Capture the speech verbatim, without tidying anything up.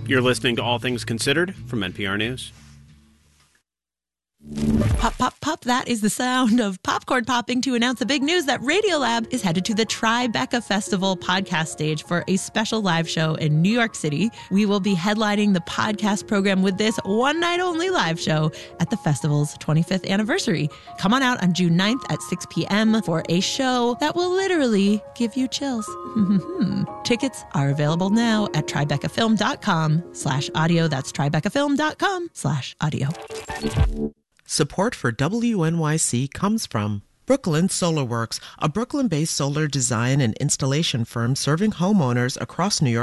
You're listening to All Things Considered from N P R News. Pop, pop, pop. That is the sound of popcorn popping to announce the big news that Radiolab is headed to the Tribeca Festival podcast stage for a special live show in New York City. We will be headlining the podcast program with this one night only live show at the festival's twenty-fifth anniversary. Come on out on June ninth at six p.m. for a show that will literally give you chills. Tickets are available now at tribecafilm.com slash audio. That's tribecafilm.com slash audio. Support for W N Y C comes from Brooklyn Solar Works, a Brooklyn-based solar design and installation firm serving homeowners across New York